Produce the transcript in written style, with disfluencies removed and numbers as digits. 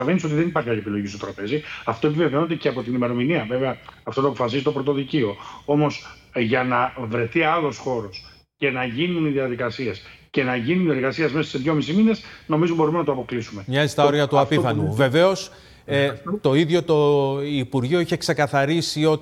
καταλαβαίνεις ότι δεν υπάρχει άλλη επιλογή στο τραπέζι. Αυτό επιβεβαιώνεται και από την ημερομηνία. Βέβαια, αυτό το αποφασίζει το πρωτοδικείο. Όμως, για να βρεθεί άλλος χώρος και να γίνουν οι διαδικασίες και να γίνουν οι εργασίες μέσα σε 2,5 μήνες, νομίζω μπορούμε να το αποκλείσουμε. Μοιάζει στα όρια του απίθανου. Βεβαίως, το ίδιο το Υπουργείο είχε ξεκαθαρίσει ότι